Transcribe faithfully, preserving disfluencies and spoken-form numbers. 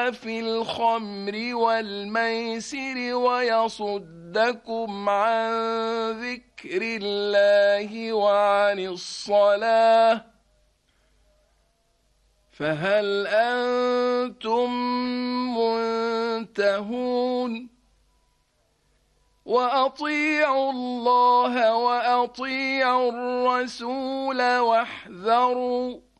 في الخمر والميسر ويصدكم عن ذكر الله وعن الصلاة فهل أنتم منتهون وأطيعوا الله وأطيعوا الرسول واحذروا